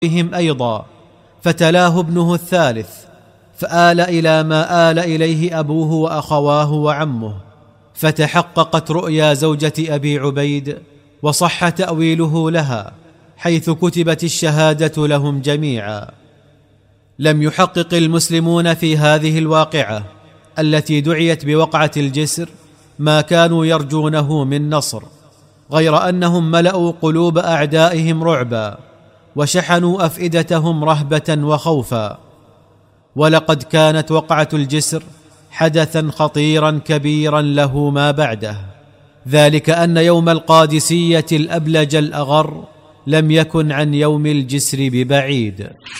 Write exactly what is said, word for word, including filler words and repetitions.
بهم أيضا، فتلاه ابنه الثالث، فآل إلى ما آل إليه أبوه وأخواه وعمه، فتحققت رؤيا زوجة أبي عبيد وصح تأويله لها، حيث كتبت الشهادة لهم جميعا. لم يحقق المسلمون في هذه الواقعة التي دعيت بوقعة الجسر ما كانوا يرجونه من نصر، غير أنهم ملأوا قلوب أعدائهم رعبا وشحنوا أفئدتهم رهبة وخوفا. ولقد كانت وقعة الجسر حدثا خطيرا كبيرا له ما بعده، ذلك أن يوم القادسية الأبلج الأغر لم يكن عن يوم الجسر ببعيد.